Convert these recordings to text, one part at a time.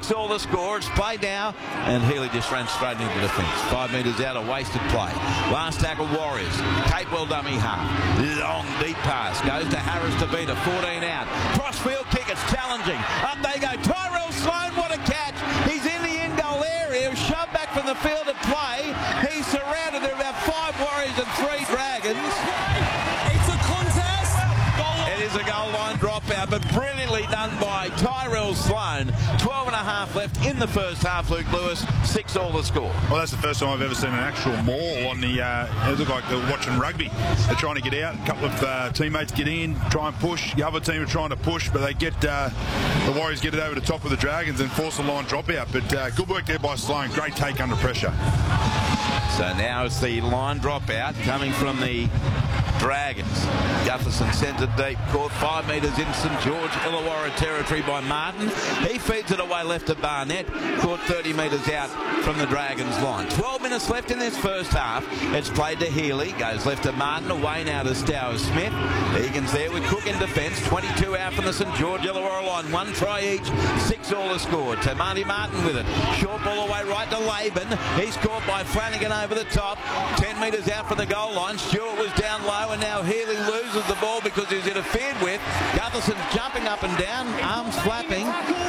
all the score. It's played now, and Healy just ran straight into defence. 5 metres out, a wasted play. Last tackle, Warriors. Capewell dummy half. Long, deep pass. Goes to Harris to beat a 14 out. Crossfield kick, it's challenging. Up they go. Tyrell Sloan, what a catch. He's in the end goal area. Shoved back from the field of play. He's surrounded. There are about 5 Warriors and 3 Dragons. It's a contest. It is a goal line dropout, but brilliantly done by Tyrell Sloan. 12 and a half left in the first half. Luke Lewis, 6-all the score. Well, that's the first time I've ever seen an actual maul on the... it looked like they're watching rugby. They're trying to get out. A couple of teammates get in, try and push. The other team are trying to push, but they get... the Warriors get it over the top of the Dragons and force a line dropout. But good work there by Sloan. Great take under pressure. So now it's the line dropout coming from the Dragons. Gutherson sends it deep, caught 5 metres in St George Illawarra territory by Martin. He feeds it away left to Barnett, caught 30 metres out from the Dragons line. 12 minutes left in this first half. It's played to Healy, goes left to Martin, away now to Stowers Smith. Egan's there with Cook in defence, 22 out from the St George Illawarra line. 1 try each, 6-all the score. Tamati Martin with it. Short ball away right to Laban. He's caught by Flanagan over the top. 10 metres out from the goal line. Stewart was down low, and now Healy loses the ball because he's interfered with. Gutherson's jumping up and down, arms flapping.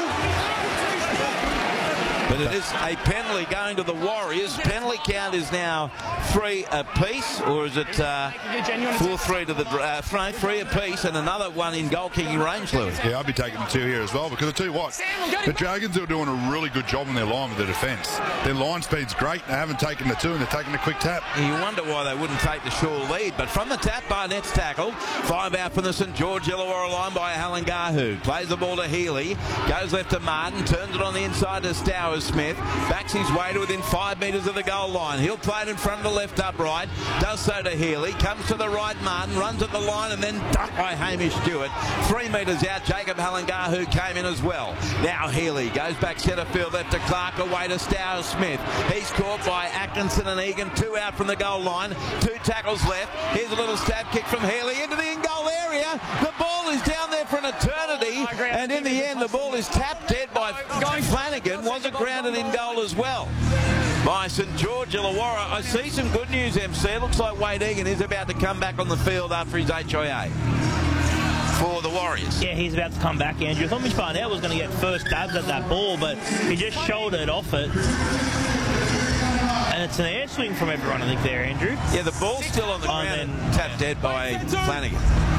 But it is a penalty going to the Warriors. Penalty count is now 3 apiece, or is it 4-3 to the 3 apiece, and another one in goal kicking range, Lewis? Yeah, I'll be taking the 2 here as well, because I tell you what, the Dragons are doing a really good job on their line with the defence. Their line speed's great. They haven't taken the 2, and they're taking a quick tap. You wonder why they wouldn't take the sure lead, but from the tap, Barnett's tackled. 5 out from the St George Illawarra line by Halangahu. Plays the ball to Healy, goes left to Martin, turns it on the inside to Stowers Smith, backs his way to within 5 metres of the goal line. He'll play it in front of the left upright, does so to Healy, comes to the right, Martin runs at the line and then dunked by Hamish Stewart. 3 metres out, Jacob Halangahu came in as well. Now Healy goes back centre field left to Clark, away to Stowers Smith. He's caught by Atkinson and Egan, 2 out from the goal line, 2 tackles left. Here's a little stab kick from Healy into the in-goal area. The ball is down there for an eternity, and in the end the ball is tapped dead by Flanagan. Was it grounded in goal as well by St George Illawarra? I see some good news, MC. It looks like Wade Egan is about to come back on the field after his HIA for the Warriors. Yeah, he's about to come back, Andrew. I thought Mitch Barnett was going to get first stabs at that ball, but he just shouldered off it. And it's an air swing from everyone, I think, there, Andrew. Yeah, the ball's still on the ground and tapped dead by Flanagan.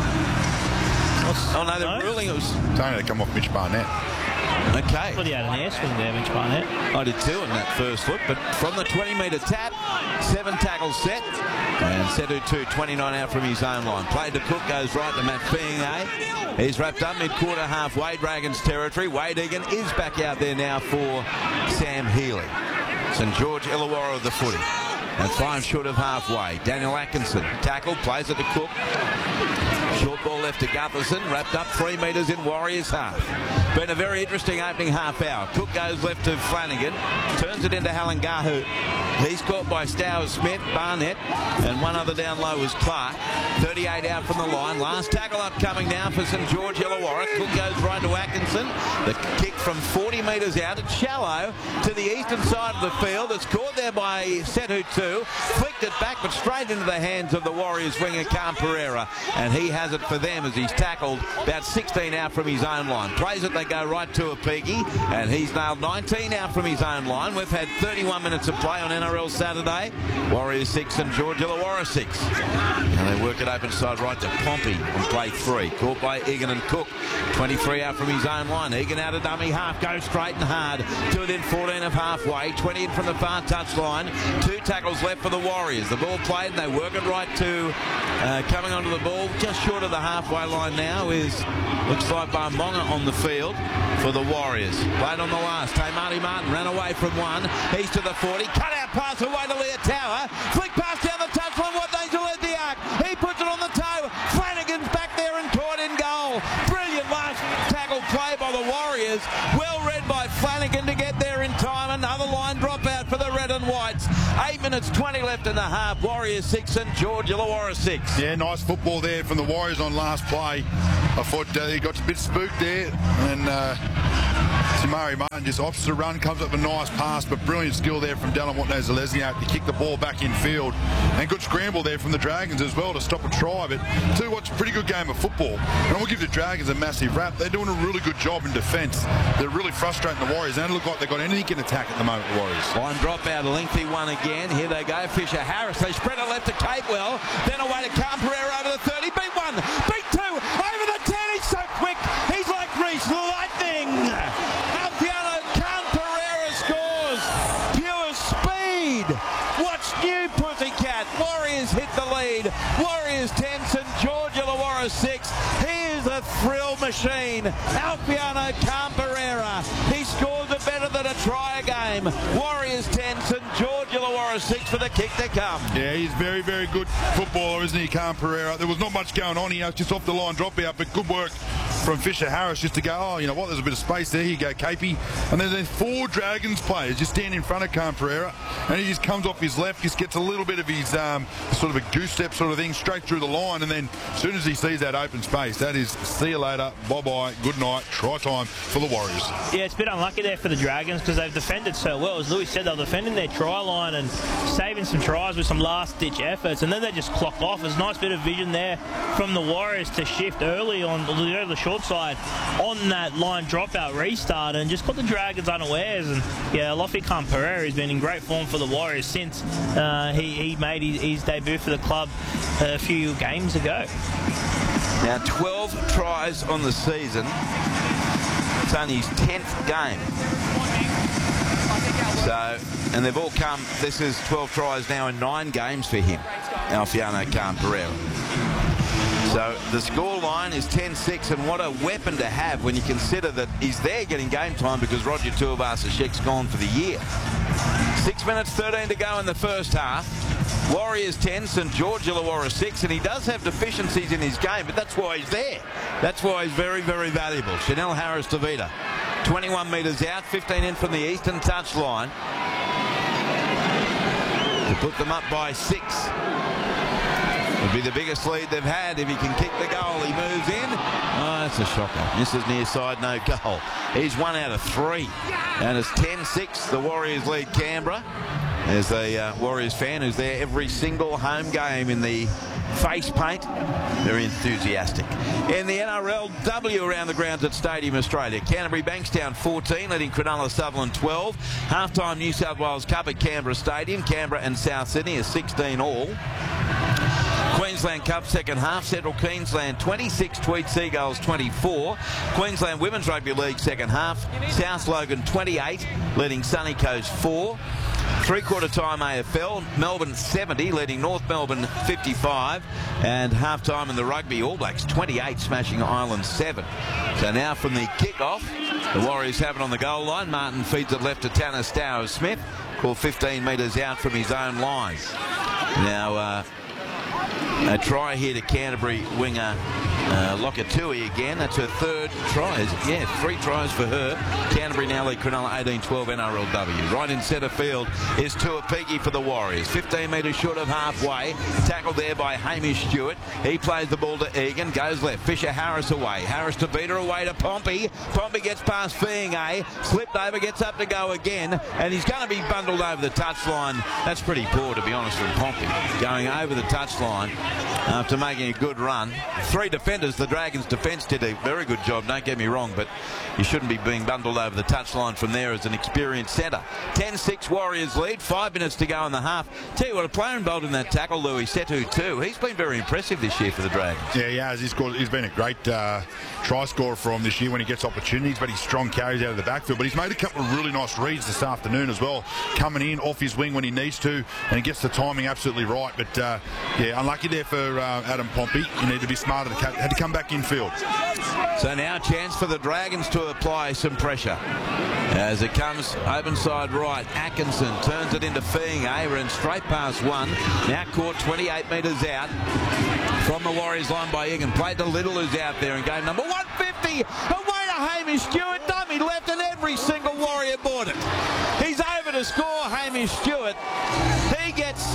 Oh, no, they're ruling it was... Tony, they come off Mitch Barnett. Okay. Well, he had an air swing there, Mitch Barnett. I did too in that first look, but from the 20-metre tap, 7 tackles set, and Setu 2, 29 out from his own line. Played to Cook, goes right to Matt Feeney. He's wrapped up mid-quarter halfway, Dragons territory. Wade Egan is back out there now for Sam Healy. St George Illawarra with the footy. And 5 short of halfway. Daniel Atkinson, tackle, plays it to Cook. Short ball left to Gutherson, wrapped up 3 metres in Warriors half. Been a very interesting opening half hour. Cook goes left to Flanagan, turns it into Halangahu. He's caught by Stowers Smith, Barnett, and one other down low was Clark. 38 out from the line. Last tackle upcoming now for St George Illawarra. Cook goes right to Atkinson. The kick from 40 metres out. It's shallow to the eastern side of the field. It's caught there by Setu 2. Flicked it back, but straight into the hands of the Warriors winger, Cam Pereira. And he has it for them as he's tackled about 16 out from his own line. Plays it, they go right to a Peaky, and he's nailed 19 out from his own line. We've had 31 minutes of play on NRL Saturday. Warriors 6 and George Illawarra 6. And they work it open side right to Pompey on play 3. Caught by Egan and Cook. 23 out from his own line. Egan out of dummy half, goes straight and hard to within 14 of halfway. 20 in from the far touch line. 2 tackles left for the Warriors. The ball played and they work it right to coming onto the ball just short of the halfway line now is looks like Barmonga on the field for the Warriors. Played on the last. Tamati Martin ran away from one. He's to the 40. Cut out pass away to Leah Tower. Flick pass down the touchline. What they do at the arc. He puts it on the toe. Flanagan's back there and caught in goal. Brilliant last tackle play by the Warriors. Well read by Flanagan to get there in time. Another line dropout for the Red and Whites. 8 minutes minutes 20 left in the half. Warriors 6 and George Illawarra 6. Yeah, nice football there from the Warriors on last play. I thought he got a bit spooked there, and Samari Martin just opts the run, comes up with a nice pass, but brilliant skill there from Dylan Watnez-Zalesniak to kick the ball back in field. And good scramble there from the Dragons as well to stop a try. But tell you what's a pretty good game of football. And I will give the Dragons a massive rap. They're doing a really good job in defence. They're really frustrating the Warriors. They don't look like they've got anything in attack at the moment, the Warriors. Line drop out, a lengthy one again. Here they go, Fisher Harris. They spread it left to Capewell. Then away to Camperera over the 30. Beat one, beat two, over the 10. He's so quick. He's like Reese Lightning. Alfiano Camperera scores. Pure speed. Watch new Pussycat. Warriors hit the lead. Warriors 10, St George Illawarra 6. He is a thrill machine. Alfiano Camperera. He scores it better than a try a game. Warriors 10, St George Illawarra 6 for the kick to come. Yeah, he's very, very good footballer, isn't he, Camperera? There was not much going on here, just off the line drop out, but good work from Fisher Harris just to go, oh, you know what, there's a bit of space there. Here you go, Capey. And then there's 4 Dragons players just stand in front of Camperera, and he just comes off his left, just gets a little bit of his sort of a goose step sort of thing straight through the line, and then as soon as he sees that open space, that is see you later, bye-bye, good night, try time for the Warriors. Yeah, it's a bit unlucky there for the Dragons because they've defended so well. As Louis said, they're defending their try line and saving some tries with some last-ditch efforts, and then they just clock off. There's a nice bit of vision there from the Warriors to shift early on the short side on that line dropout restart and just caught the Dragons unawares. And yeah, Lofi Camperera has been in great form for the Warriors since he made his debut for the club a few games ago. Now 12 tries on the season. It's only his 10th game. So, and they've all come, this is 12 tries now in 9 games for him, Alfiano Camperera. So the score line is 10-6, and what a weapon to have when you consider that he's there getting game time because Roger Tuivasa-Sheck's gone for the year. 6 minutes 13 to go in the first half. Warriors 10, St George Illawarra 6, and he does have deficiencies in his game, but that's why he's there. That's why he's very, very valuable. Chanel Harris-Tavita, 21 metres out, 15 in from the eastern touchline to put them up by 6. It'll be the biggest lead they've had if he can kick the goal. He moves in. Oh, that's a shocker. Misses near side, no goal. He's 1 out of 3. And it's 10-6. The Warriors lead Canberra. There's a Warriors fan who's there every single home game in the face paint. Very enthusiastic. In the NRLW around the grounds at Stadium Australia, Canterbury Bankstown 14, leading Cronulla Sutherland 12. Halftime New South Wales Cup at Canberra Stadium. Canberra and South Sydney are 16 all. Queensland Cup second half, Central Queensland 26, Tweed Seagulls 24. Queensland Women's Rugby League second half, South Logan 28, leading Sunny Coast 4. Three-quarter time AFL, Melbourne 70, leading North Melbourne 55. And half-time in the rugby, All Blacks 28, smashing Ireland 7. So now from the kick-off, the Warriors have it on the goal line. Martin feeds it left to Tanner Stowers-Smith, called 15 metres out from his own line. Now, a try here to Canterbury winger Lokatui again. That's her 3rd try. Yeah, 3 tries for her. Canterbury now lead Cronulla 18-12 NRLW. Right in centre field is Tuapiki for the Warriors. 15 metres short of halfway. Tackled there by Hamish Stewart. He plays the ball to Egan. Goes left. Fisher Harris away. Harris to beat her away to Pompey. Pompey gets past Fiinga. Slipped over. Gets up to go again. And he's going to be bundled over the touchline. That's pretty poor, to be honest, from Pompey. Going over the touchline after making a good run. 3 defenders. The Dragons' defence did a very good job, don't get me wrong, but you shouldn't be being bundled over the touchline from there as an experienced centre. 10-6 Warriors lead, 5 minutes to go in the half. Tell you what, a player involved in that tackle, Louis Setu too. He's been very impressive this year for the Dragons. Yeah, he has. He's been a great try scorer for him this year when he gets opportunities, but he's strong carries out of the backfield. But he's made a couple of really nice reads this afternoon as well, coming in off his wing when he needs to, and he gets the timing absolutely right. But yeah, unlucky there for Adam Pompey. You need to be smarter. Had to come back infield. So now a chance for the Dragons to apply some pressure. As it comes open side right, Atkinson turns it into Fiinga, ran straight past one. Now caught 28 metres out from the Warriors line by Egan. Played to Little, who's out there in game number 150. Away to Hamish Stewart. Dummy left, and every single Warrior bought it. He's over to score, Hamish Stewart. He gets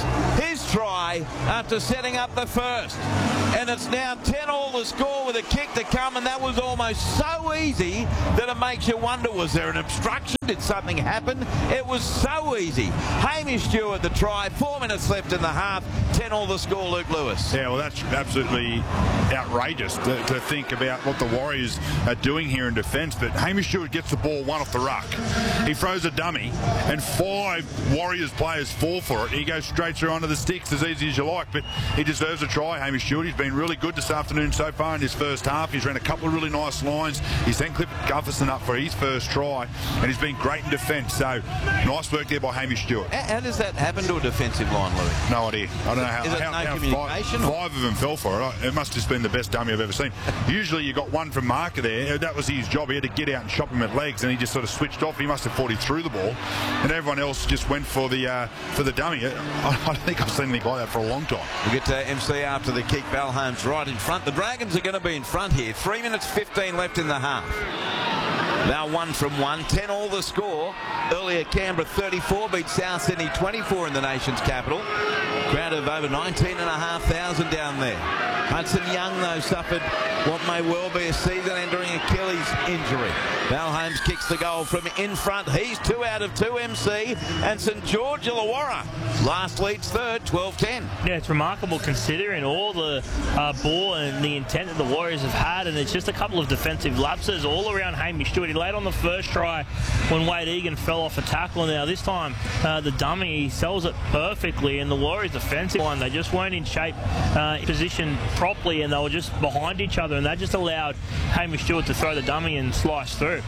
his try after setting up the first. And it's now 10-all the score with a kick to come, and that was almost so easy that it makes you wonder, was there an obstruction? Did something happen? It was so easy. Hamish Stewart the try, 4 minutes left in the half, 10-all the score, Luke Lewis. Yeah, well, that's absolutely outrageous to think about what the Warriors are doing here in defence. But Hamish Stewart gets the ball one off the ruck. He throws a dummy, and 5 Warriors players fall for it. He goes straight through onto the sticks as easy as you like, but he deserves a try, Hamish Stewart. He's been really good this afternoon so far in his first half. He's ran a couple of really nice lines. He's then clipped Gutherson up for his first try, and he's been great in defence. So nice work there by Hamish Stewart. How does that happen to a defensive line, Louis? No idea. I don't know how. Is it no communication? Five of them fell for it. It must have just been the best dummy I've ever seen. Usually you got one from Marker there. That was his job. He had to get out and shop him at legs, and he just sort of switched off. He must have thought he threw the ball, and everyone else just went for the dummy. I don't think I've seen anything like that for a long time. We'll get to MC after the kick. Balholmes right in front. The Dragons are going to be in front here. 3 minutes 15 left in the half. Now 1 from 1, 10-all the score. Earlier Canberra 34 beat South Sydney 24 in the nation's capital. Crowd of over 19,500 down there. Hudson Young, though, suffered what may well be a season-ending Achilles injury. Balholmes kicks the goal from in front. He's 2 out of 2, MC. And St George Illawarra last leads third, 12-10. Yeah, it's remarkable considering all the ball and the intent that the Warriors have had, and it's just a couple of defensive lapses all around Hamish Stewart. He laid on the first try when Wade Egan fell off a tackle. Now this time the dummy, he sells it perfectly, and the Warriors defensive line, they just weren't in shape, positioned properly, and they were just behind each other, and that just allowed Hamish Stewart to throw the dummy and slice through.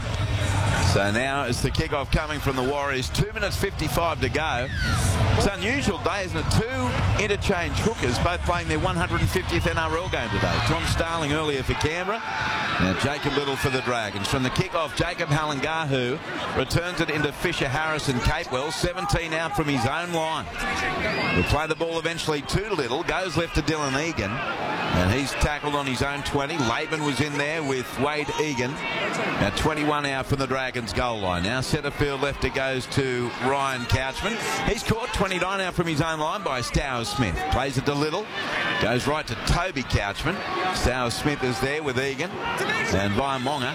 So now it's the kickoff coming from the Warriors. 2 minutes 55 to go. It's an unusual day, isn't it? 2 interchange hookers, both playing their 150th NRL game today. Tom Starling earlier for Canberra. Now Jacob Little for the Dragons. From the kickoff, Jacob Halangahu returns it into Fisher Harris and Capewell. 17 out from his own line. He'll play the ball eventually to Little. Goes left to Dylan Egan. And he's tackled on his own 20. Laban was in there with Wade Egan. Now 21 out from the Dragons goal line. Now centre field left it goes to Ryan Couchman. He's caught 29 out from his own line by Stowers Smith. Plays it to Little. Goes right to Toby Couchman. Stowers Smith is there with Egan. And Vaimonga,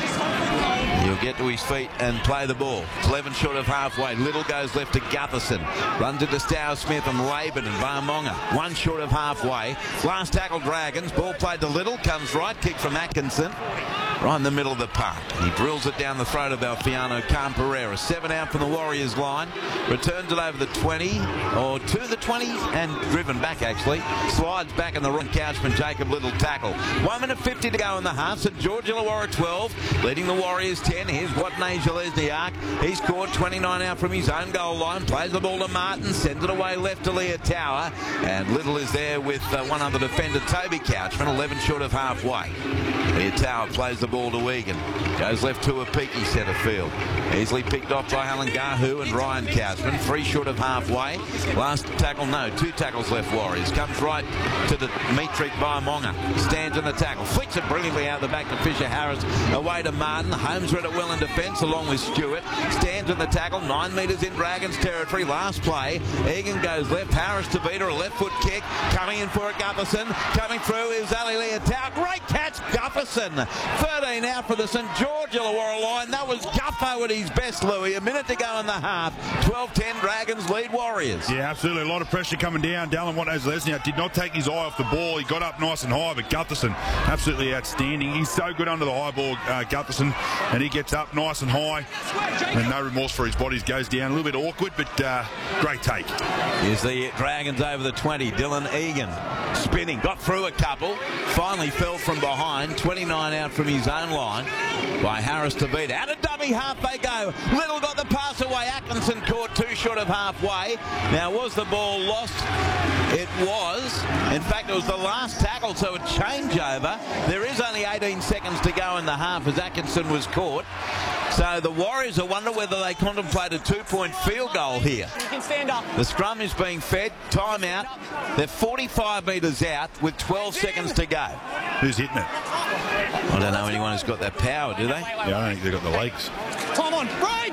he'll get to his feet and play the ball. 11 short of halfway. Little goes left to Gutherson. Runs it to Stowers Smith and Laban and Vaimonga. 1 short of halfway. Last tackle Dragons. Ball played to Little. Comes right kick from Atkinson. Right in the middle of the park. He drills it down the throat of Alfiano Khan-Pereira. 7 out from the Warriors line. Returns it over the 20, or to the 20, and driven back actually. Slides back in the wrong. Couchman, Jacob Little tackle. 1 minute 50 to go in the half. St George Illawarra 12, leading the Warriors 10. Here's Watney Jalesniak. He's scored 29 out from his own goal line. Plays the ball to Martin. Sends it away left to Leah Tower. And Little is there with one other defender, Toby Couchman. 11 short of halfway. Leah Tower plays the ball to Egan. Goes left to a peaky centre field. Easily picked off by Halangahu and Ryan Couchman. 3 short of halfway. Last tackle, no, 2 tackles left Warriors. Comes right to the Dimitri Vaimonga. Stands in the tackle. Flicks it brilliantly out the back to Fisher Harris. Away to Martin. Holmes read it well in defence along with Stewart. Stands in the tackle. 9 metres in Dragons territory. Last play. Egan goes left. Harris to beat her. A left foot kick. Coming in for it, Gutherson. Coming through is Ali Leotau. Great catch, Gutherson. 13 out for the St George Illawarra line. That was Guffo at his best, Louis. A minute to go in the half. 12-10 Dragons lead Warriors. Yeah, absolutely. A lot of pressure coming down. Dallin Watney-Jalesniak did not take his eye off the ball. He got up nice and high, but Gutherson absolutely outstanding. He's so good under the high ball, Gutherson, and he gets up nice and high. And no remorse for his body. Goes down a little bit awkward, but great take. Here's the Dragons over the 20. Dylan Egan spinning. Got through a couple. Finally fell from behind. 29 out from his own line by Harris to beat. Out of dummy half they go. Little got the pass away. Atkinson caught 2 short of halfway. Now, was the ball lost? It was. In fact, it was the last tackle, so a changeover. There is only 18 seconds to go in the half as Atkinson was caught. So the Warriors are wondering whether they contemplate a 2-point field goal here. You can stand up. The scrum is being fed. Timeout. They're 45 metres out with 12 seconds to go. Who's hitting it? I don't know anyone who's got that power, do they? Yeah, I don't think they've got the legs. Time on. Rage!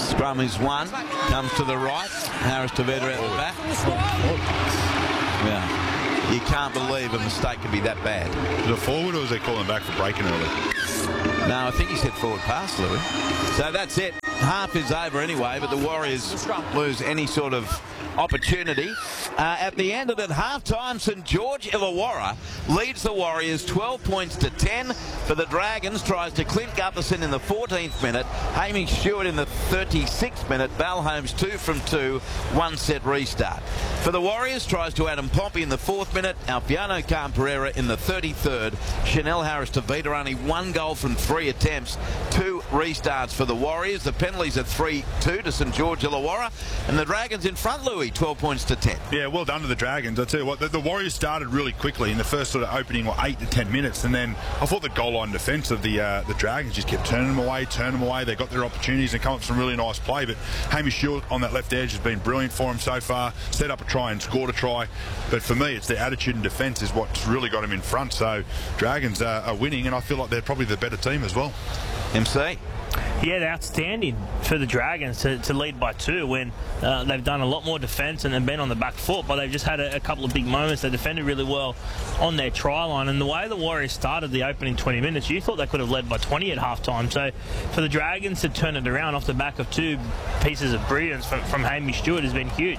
Scrum is one. Comes to the right. Harris Tavita at the back. Yeah. You can't believe a mistake could be that bad. Is it forward or is they calling back for breaking early? No, I think he said forward pass, Louis. So that's it. Half is over anyway, but the Warriors lose any sort of opportunity. At the end of it, half-time, St George Illawarra leads the Warriors 12 points to 10. For the Dragons, tries to Clint Gutherson in the 14th minute, Hamish Stewart in the 36th minute, Val Holmes 2 from 2, one set restart. For the Warriors, tries to Adam Pompey in the 4th minute, Alfiano Khan Pereira in the 33rd, Chanel Harris Tavita only 1 goal from 3 attempts, 2 restarts for the Warriors. The penalties are 3-2 to St George Illawarra, and the Dragons in front, Louis, 12 points to 10. Yeah, well done to the Dragons. I tell you what, the Warriors started really quickly in the first sort of opening 8 to 10 minutes, and then I thought the goal line defence of the Dragons just kept turning them away. They got their opportunities and come up with some really nice play, but Hamish Stewart on that left edge has been brilliant for him so far. Set up a try and scored a try, but for me it's their attitude and defence is what's really got him in front. So Dragons are winning, and I feel like they're probably the better team as well. MC? Yeah, they're outstanding for the Dragons to lead by 2 when they've done a lot more defence and been on the back foot, but they've just had a couple of big moments. They defended really well on their try line, and the way the Warriors started the opening 20 minutes, you thought they could have led by 20 at half-time. So for the Dragons to turn it around off the back of 2 pieces of brilliance from Hamish Stewart has been huge.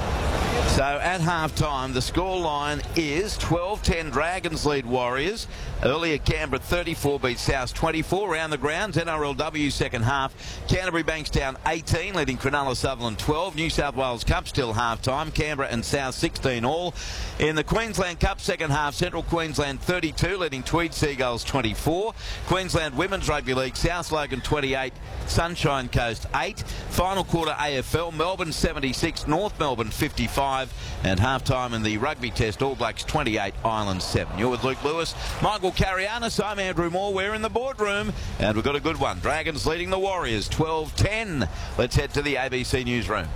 So at half-time, the scoreline is 12-10 Dragons lead Warriors. Earlier, Canberra 34 beat South 24. Around the grounds, NRLW second half. Canterbury Bankstown 18, leading Cronulla Sutherland 12. New South Wales Cup still half-time. Canberra and South 16 all. In the Queensland Cup second half, Central Queensland 32, leading Tweed Seagulls 24. Queensland Women's Rugby League, South Logan 28, Sunshine Coast 8. Final quarter AFL, Melbourne 76, North Melbourne 55. And half-time in the Rugby Test, All Blacks 28, Ireland 7. You're with Luke Lewis, Michael Carianis, I'm Andrew Moore. We're in the boardroom, and we've got a good one. Dragons leading the Warriors 12-10. Let's head to the ABC newsroom.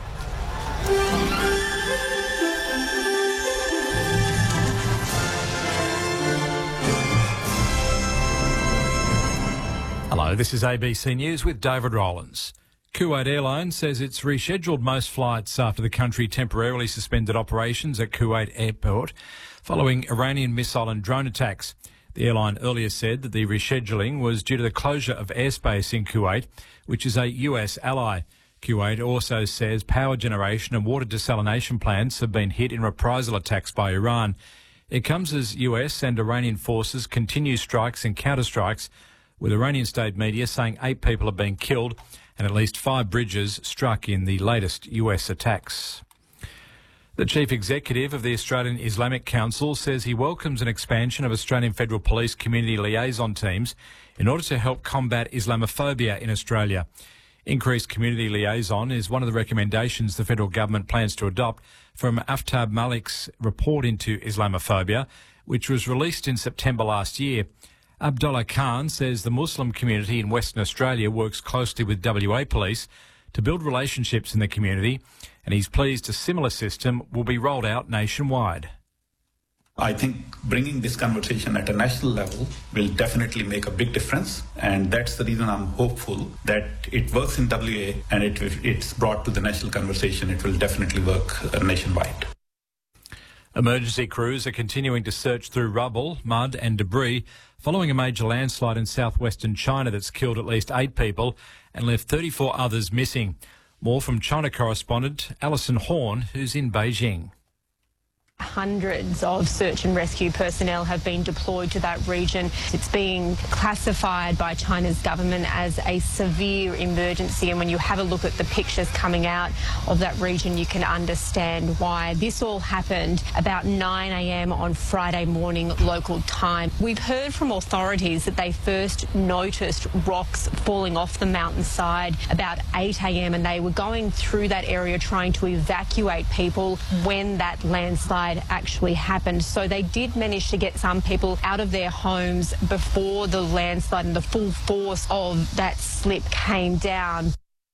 Hello, this is ABC News with David Rollins. Kuwait Airlines says it's rescheduled most flights after the country temporarily suspended operations at Kuwait Airport following Iranian missile and drone attacks. The airline earlier said that the rescheduling was due to the closure of airspace in Kuwait, which is a US ally. Kuwait also says power generation and water desalination plants have been hit in reprisal attacks by Iran. It comes as US and Iranian forces continue strikes and counterstrikes, with Iranian state media saying 8 people have been killed and at least 5 bridges struck in the latest US attacks. The Chief Executive of the Australian Islamic Council says he welcomes an expansion of Australian Federal Police community liaison teams in order to help combat Islamophobia in Australia. Increased community liaison is one of the recommendations the federal government plans to adopt from Aftab Malik's report into Islamophobia, which was released in September last year. Abdullah Khan says the Muslim community in Western Australia works closely with WA Police to build relationships in the community, and he's pleased a similar system will be rolled out nationwide. I think bringing this conversation at a national level will definitely make a big difference, and that's the reason I'm hopeful that it works in WA, and it's brought to the national conversation. It will definitely work nationwide. Emergency crews are continuing to search through rubble, mud and debris following a major landslide in southwestern China that's killed at least 8 people and left 34 others missing. More from China correspondent Alison Horn, who's in Beijing. Hundreds of search and rescue personnel have been deployed to that region. It's being classified by China's government as a severe emergency, and when you have a look at the pictures coming out of that region, you can understand why. This all happened about 9 a.m. on Friday morning local time. We've heard from authorities that they first noticed rocks falling off the mountainside about 8 a.m. and they were going through that area trying to evacuate people when that landslide actually happened. So they did manage to get some people out of their homes before the landslide and the full force of that slip came down.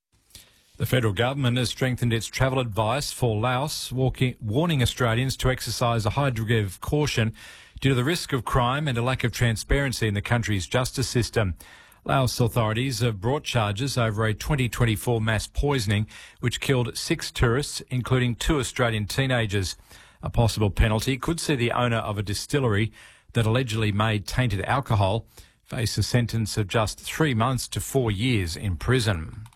The federal government has strengthened its travel advice for Laos, warning Australians to exercise a high degree of caution due to the risk of crime and a lack of transparency in the country's justice system. Laos authorities have brought charges over a 2024 mass poisoning which killed 6 tourists, including 2 Australian teenagers. A possible penalty could see the owner of a distillery that allegedly made tainted alcohol face a sentence of just 3 months to 4 years in prison.